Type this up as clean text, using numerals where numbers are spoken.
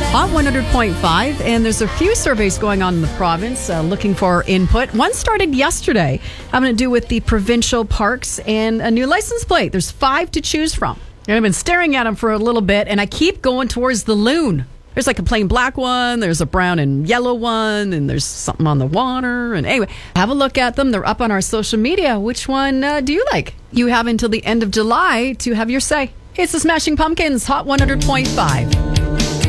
Hot 100.5, and there's a few surveys going on in the province looking for input. One started yesterday, having to do with the provincial parks and a new license plate. There's 5 to choose from. And I've been staring at them for a little bit, and I keep going towards the loon. There's like a plain black one, there's a brown and yellow one, and there's something on the water. And anyway, have a look at them. They're up on our social media. Which one do you like? You have until the end of July to have your say. It's the Smashing Pumpkins, Hot 100.5.